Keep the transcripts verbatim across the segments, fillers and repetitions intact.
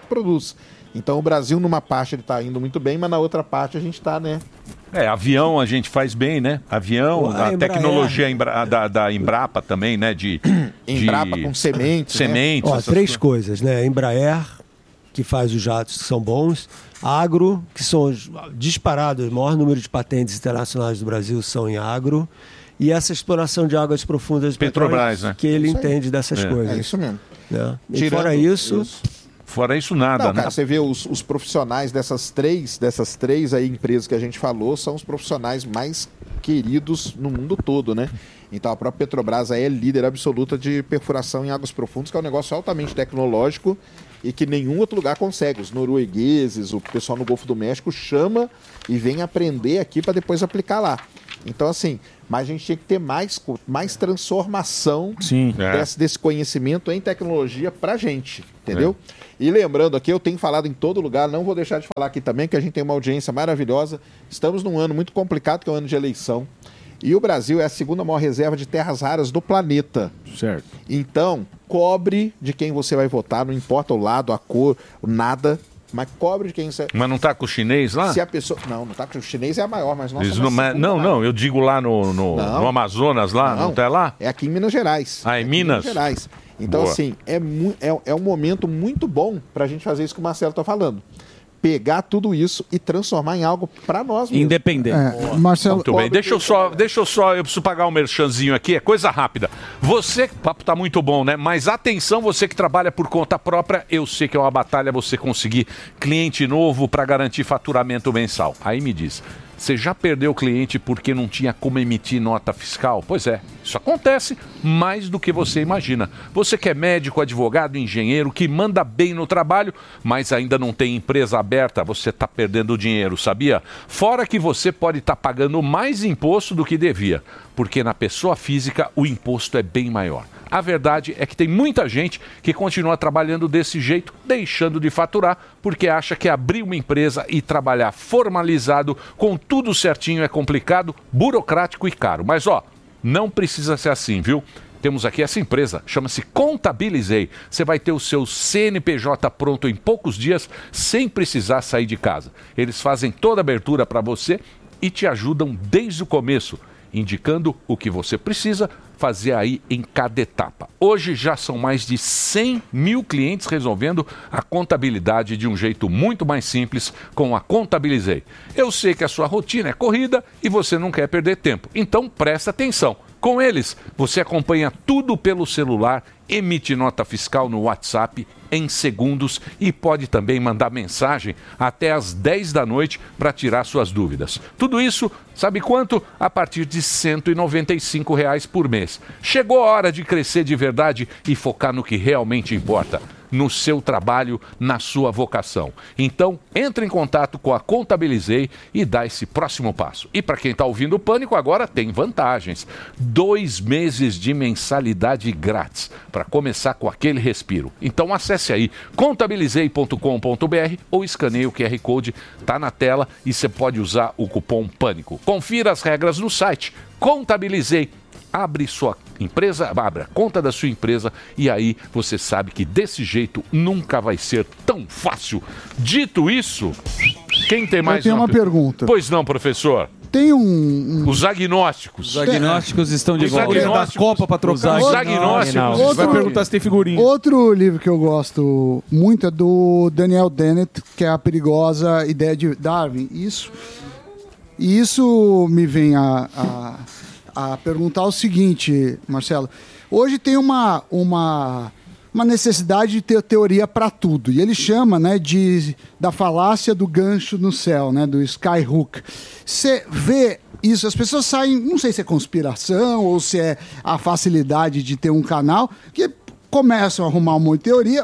produz. Então o Brasil, numa parte, ele está indo muito bem, mas na outra parte a gente está, né? É, avião a gente faz bem, né? Avião, Pô, a a, Embraer. tecnologia Embra- da, da Embrapa também, né? De, Embrapa de... com sementes, sementes. Ó, essas três coisas. coisas, né? Embraer, que faz os jatos que são bons. Agro, que são os disparados, o maior número de patentes internacionais do Brasil são em agro. E essa exploração de águas profundas de Petrobras, petróleo, né? que ele Isso aí. entende dessas É. coisas. É isso mesmo. Né? E Tirando fora isso, isso. Fora isso, nada, Não, cara, né? você vê os, os profissionais dessas três, dessas três aí empresas que a gente falou, são os profissionais mais queridos no mundo todo, né? Então a própria Petrobras aí é líder absoluta de perfuração em águas profundas, que é um negócio altamente tecnológico e que nenhum outro lugar consegue. Os noruegueses, o pessoal no Golfo do México chama e vem aprender aqui para depois aplicar lá. Então, assim, mas a gente tinha que ter mais, co- mais transformação Sim. É. desse, desse conhecimento em tecnologia pra gente, entendeu? E lembrando aqui, eu tenho falado em todo lugar, não vou deixar de falar aqui também, que a gente tem uma audiência maravilhosa. Estamos num ano muito complicado, que é o ano de eleição. E o Brasil é a segunda maior reserva de terras raras do planeta. Certo. Então, cobre de quem você vai votar, não importa o lado, a cor, nada, mas cobre de quem você... Mas não tá com o chinês lá? Se a pessoa... Não, não tá com o chinês, é a maior, mas nós Eles somos não, a mas- segunda não, maior. não, eu digo lá no, no, Não. no Amazonas, lá, não, Não. tá lá? É aqui em Minas Gerais. Ah, em É aqui Minas? Minas Gerais. Então, Boa. assim, é, mu- é, é um momento muito bom pra gente fazer isso que o Marcelo tá falando. Pegar tudo isso e transformar em algo pra nós mesmos. Independente. É, Marcelo, Muito bem, deixa eu só, deixa eu só, eu preciso pagar um merchanzinho aqui, é coisa rápida. Você, o papo tá muito bom, né? Mas atenção, você que trabalha por conta própria, eu sei que é uma batalha você conseguir cliente novo para garantir faturamento mensal. Aí me diz, você já perdeu cliente porque não tinha como emitir nota fiscal? Pois é, isso acontece mais do que você imagina. Você que é médico, advogado, engenheiro, que manda bem no trabalho, mas ainda não tem empresa aberta, você está perdendo dinheiro, sabia? Fora que você pode estar pagando mais imposto do que devia, porque na pessoa física o imposto é bem maior. A verdade é que tem muita gente que continua trabalhando desse jeito, deixando de faturar, porque acha que abrir uma empresa e trabalhar formalizado, com tudo certinho, é complicado, burocrático e caro. Mas ó, não precisa ser assim, viu? Temos aqui essa empresa, chama-se Contabilizei. Você vai ter o seu C N P J pronto em poucos dias, sem precisar sair de casa. Eles fazem toda a abertura para você e te ajudam desde o começo, indicando o que você precisa fazer aí em cada etapa. Hoje já são mais de cem mil clientes resolvendo a contabilidade de um jeito muito mais simples com a Contabilizei. Eu sei que a sua rotina é corrida e você não quer perder tempo, então presta atenção. Com eles, você acompanha tudo pelo celular, emite nota fiscal no WhatsApp em segundos e pode também mandar mensagem até às dez da noite para tirar suas dúvidas. Tudo isso, sabe quanto? A partir de cento e noventa e cinco reais por mês. Chegou a hora de crescer de verdade e focar no que realmente importa, no seu trabalho, na sua vocação. Então, entre em contato com a Contabilizei e dá esse próximo passo. E para quem está ouvindo o Pânico, agora tem vantagens. Dois meses de mensalidade grátis, para começar com aquele respiro. Então acesse aí contabilizei ponto com ponto b r ou escaneie o Q R Code, tá na tela e você pode usar o cupom Pânico. Confira as regras no site Contabilizei. Abre sua empresa, abra a conta da sua empresa e aí você sabe que desse jeito nunca vai ser tão fácil. Dito isso, quem tem mais tenho uma pergunta. Pois não, professor. Tem um... um... Os agnósticos. Os agnósticos estão de Os volta. agnósticos. Da Copa pra trocar. Os agnósticos. Outro... Vai perguntar se tem figurinha. Outro livro que eu gosto muito é do Daniel Dennett, que é A Perigosa Ideia de Darwin. Isso, e isso me vem a, a, a perguntar o seguinte, Marcelo. Hoje tem uma, uma, uma necessidade de ter teoria para tudo. E ele chama, né, de, da falácia do gancho no céu, né, do skyhook. Você vê isso, as pessoas saem, não sei se é conspiração ou se é a facilidade de ter um canal, que começam a arrumar um monte de teoria,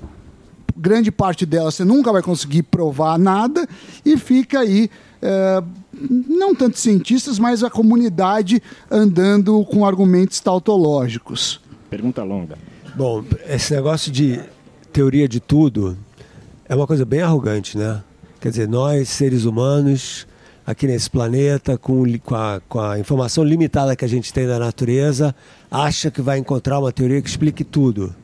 grande parte delas você nunca vai conseguir provar nada, e fica aí, é, não tanto cientistas, mas a comunidade andando com argumentos tautológicos. Pergunta longa. Bom, esse negócio de teoria de tudo é uma coisa bem arrogante, né? Quer dizer, nós, seres humanos, aqui nesse planeta, com, com, a, com a informação limitada que a gente tem da natureza, acha que vai encontrar uma teoria que explique tudo.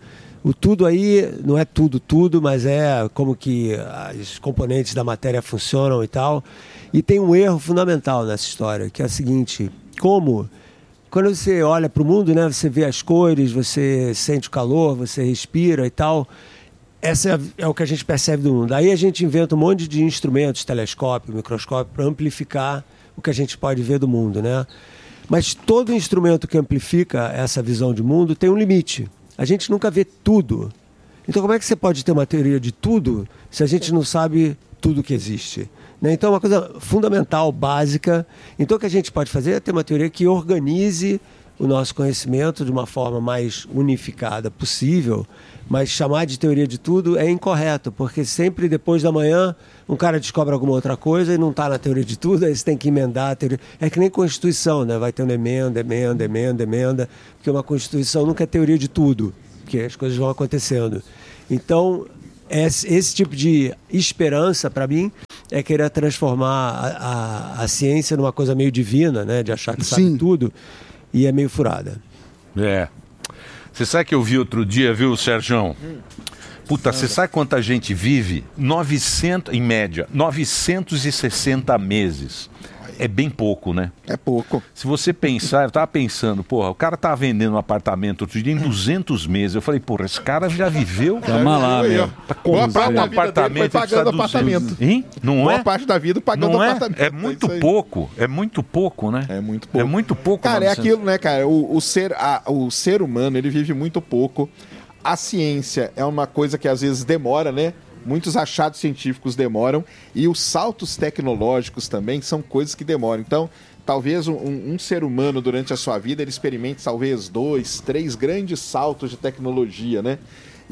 O tudo aí não é tudo, tudo, mas é como que os componentes da matéria funcionam e tal. E tem um erro fundamental nessa história, que é o seguinte, como quando você olha para o mundo, né, você vê as cores, você sente o calor, você respira e tal, essa é o que a gente percebe do mundo. Aí a gente inventa um monte de instrumentos, telescópio, microscópio, para amplificar o que a gente pode ver do mundo, né? Mas todo instrumento que amplifica essa visão de mundo tem um limite. A gente nunca vê tudo. Então como é que você pode ter uma teoria de tudo se a gente não sabe tudo que existe? Né? Então é uma coisa fundamental, básica. Então o que a gente pode fazer é ter uma teoria que organize o nosso conhecimento de uma forma mais unificada possível, mas chamar de teoria de tudo é incorreto, porque sempre depois da manhã um cara descobre alguma outra coisa e não está na teoria de tudo, aí você tem que emendar a teoria. É que nem Constituição, né? Vai tendo emenda, emenda, emenda, emenda, porque uma Constituição nunca é teoria de tudo, porque as coisas vão acontecendo. Então, esse, esse tipo de esperança, para mim, é querer transformar a, a, a ciência numa coisa meio divina, né? De achar que sabe Sim. tudo, e é meio furada. É. Você sabe que eu vi outro dia, viu, Sérgio? Puta, você sabe quanta gente vive? novecentos, em média, novecentos e sessenta meses. É bem pouco, né? É pouco. Se você pensar, eu tava pensando, porra, o cara tava vendendo um apartamento outro dia em duzentos meses. Eu falei, porra, esse cara já viveu. Calma lá, meu. Pra Boa comprar parte um da vida apartamento dele foi pagando ele precisa apartamento. duzentos. Hein? Não Boa é? parte da vida pagando Não é? apartamento. É muito isso aí. pouco. É muito pouco, né? É muito pouco. É muito pouco. Cara, é novecentos. aquilo, né, cara? O, o, ser, a- o ser humano, ele vive muito pouco. A ciência é uma coisa que às vezes demora, né? Muitos achados científicos demoram. E os saltos tecnológicos também são coisas que demoram. Então, talvez um, um ser humano, durante a sua vida, ele experimente talvez dois, três grandes saltos de tecnologia, né?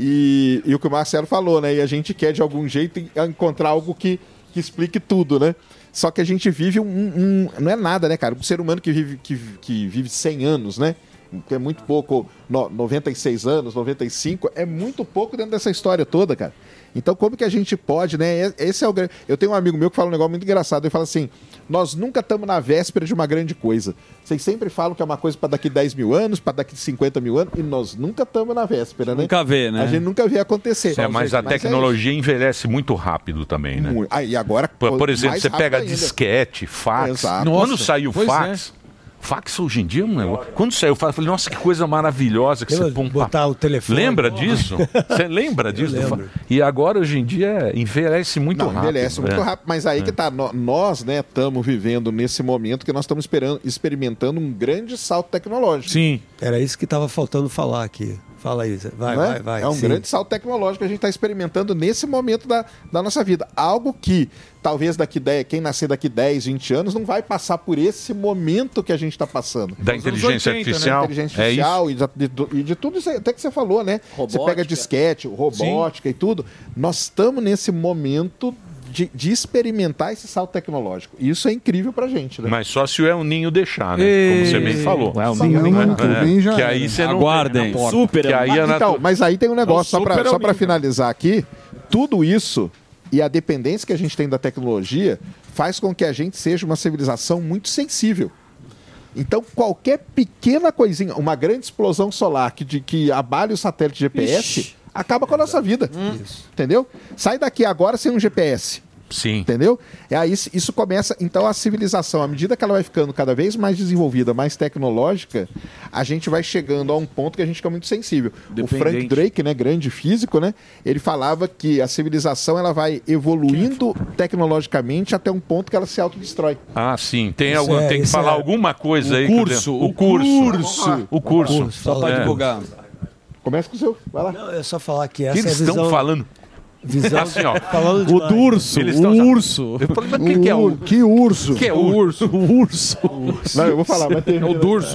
E, e o que o Marcelo falou, né? E a gente quer, de algum jeito, encontrar algo que, que explique tudo, né? Só que a gente vive um, um- não é nada, né, cara? Um ser humano que vive, que, que vive cem anos, né? Que é muito pouco, no, noventa e seis anos, noventa e cinco, é muito pouco dentro dessa história toda, cara. Então, como que a gente pode, né? Esse é o grande. Eu tenho um amigo meu que fala um negócio muito engraçado. Ele fala assim: nós nunca estamos na véspera de uma grande coisa. Vocês sempre falam que é uma coisa para daqui dez mil anos, para daqui cinquenta mil anos, e nós nunca estamos na véspera, né? Nunca vê, né? A gente nunca vê acontecer. É, mas a Mas é tecnologia envelhece muito rápido também, né? isso. Ah, e agora. Por, por exemplo, mais você rápido pega ainda. disquete, fax. Exato. Quando Nossa, saiu o pois fax, fax hoje em dia é um negócio. Quando saiu o fax, eu falei, nossa, que coisa maravilhosa que Lembra você põe um de botar o telefone? Lembra disso? Você lembra disso? lembro. E agora, hoje em dia, envelhece muito Não, rápido. envelhece muito é. rápido. Mas aí que tá, nó- nós, né, estamos vivendo nesse momento que nós estamos esperando, experimentando um grande salto tecnológico. Sim. Era isso que estava faltando falar aqui. Fala aí, Zé. vai, não é? vai, vai. É um sim. grande salto tecnológico que a gente está experimentando nesse momento da, da nossa vida. Algo que talvez daqui dez, quem nascer daqui dez, vinte anos não vai passar por esse momento que a gente está passando. Da inteligência oitenta, né? artificial. Inteligência É artificial isso. e, de, e de tudo isso aí, até que você falou, né? Você Robótica. pega disquete, robótica e tudo. Nós estamos nesse momento de, de experimentar esse salto tecnológico. E isso é incrível pra gente, né? Mas só se o El Ninho deixar, né? Ei. Como você bem falou. O El Só Ninho não, vem. ano que vem já Que era. aí você não Aguardem. vê na porta. Super Que aí El é Mas, então, natu- mas aí tem um negócio, É o só pra, super só pra amigo. finalizar aqui, tudo isso e a dependência que a gente tem da tecnologia faz com que a gente seja uma civilização muito sensível. Então, qualquer pequena coisinha, uma grande explosão solar que, de, que abale o satélite G P S, Ixi. acaba com a nossa vida. Entendeu? Sai daqui agora sem um G P S. Sim. Entendeu? É aí isso- isso começa. Então a civilização, à medida que ela vai ficando cada vez mais desenvolvida, mais tecnológica, a gente vai chegando a um ponto que a gente fica muito sensível. O Frank Dependente. Drake, né, grande físico, né, ele falava que a civilização ela vai evoluindo tecnologicamente até um ponto que ela se autodestrói. Ah, sim. Tem, Isso algum, é- tem que isso falar é- alguma coisa O aí. curso, que eu- o curso. O curso. curso, Só fala para aí. divulgar. Começa com o seu, vai lá. Não, é só falar que O essa que é a eles visão... estão falando? visão Assim, ó. falando O demais. Durso, Eles o estão já- urso. Eu falei, mas o que, que é o... Que urso. que é O o... urso. O urso. Não, eu vou falar, mas tem É o Durso.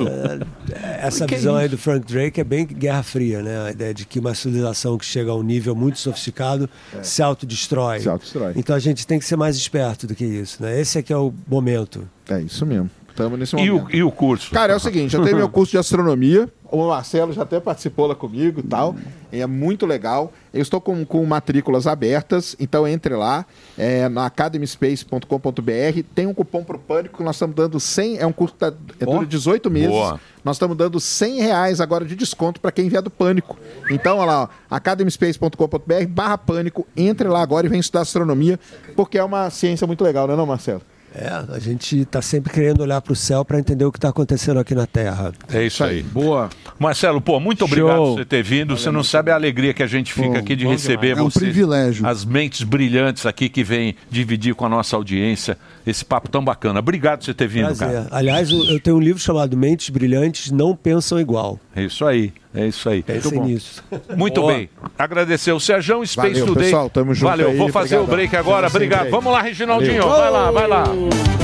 Essa visão aí do Frank Drake é bem Guerra Fria, né? A ideia de que uma civilização que chega a um nível muito sofisticado se autodestrói. Se autodestrói. Então a gente tem que ser mais esperto do que isso, né? Esse é que é o momento. É isso mesmo. Estamos nesse E momento. o, e o curso? Cara, é o seguinte, eu tenho meu curso de astronomia, o Marcelo já até participou lá comigo e tal, é muito legal. Eu estou com, com matrículas abertas, então entre lá, é, na academy space ponto com ponto b r, tem um cupom pro Pânico que nós estamos dando cem, é um curso que tá, é dura dezoito meses, Boa. nós estamos dando cem reais agora de desconto para quem vier do Pânico. Então, olha lá, academy space ponto com ponto b r barra Pânico, entre lá agora e vem estudar astronomia, porque é uma ciência muito legal, né não, Marcelo? É, a gente está sempre querendo olhar para o céu para entender o que está acontecendo aqui na Terra. É isso aí. Boa. Marcelo, pô, muito obrigado por você ter vindo. Você não sabe a alegria que a gente fica Pô, aqui de bom receber demais. É um você. privilégio. As mentes brilhantes aqui que vêm dividir com a nossa audiência esse papo tão bacana. Obrigado por você ter vindo, Prazer. cara. Aliás, eu eu tenho um livro chamado Mentes Brilhantes Não Pensam Igual. É isso aí. É isso aí. Pensem nisso. Muito Boa. bem. Agradecer o Serjão, Space Valeu, Today. pessoal. Tamo junto Valeu. aí. Vou fazer Obrigadão. o break agora. Tamo sempre Obrigado. aí. Vamos lá, Reginaldinho. Valeu. Vai lá, vai lá.